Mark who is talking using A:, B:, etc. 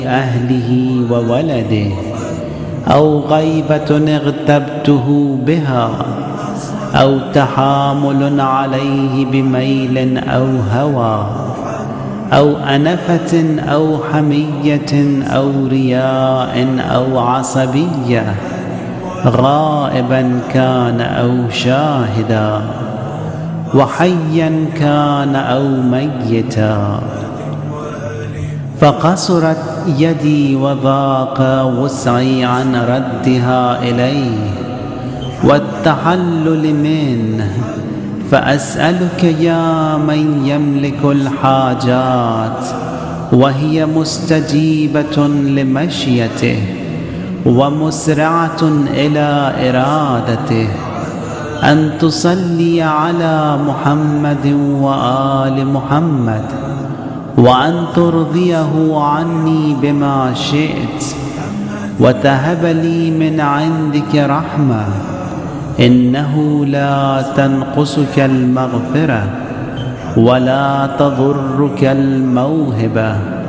A: أهله وولده، أو غيبة اغتبته بها، أو تحامل عليه بميل أو هوى، أو أنفة أو حمية أو رياء أو عصبية، غائبا كان أو شاهدا، وحيا كان أو ميتا. فقصرت يدي وضاق وسعي عن ردها إليه والتحلل منه، فأسألك يا من يملك الحاجات وهي مستجيبة لمشيته ومسرعة إلى إرادته، أن تصلي على محمد وآل محمد، وأن ترضيه عني بما شئت، وتهب لي من عندك رحمة، إنه لا تنقصك المغفرة ولا تضرك الموهبة.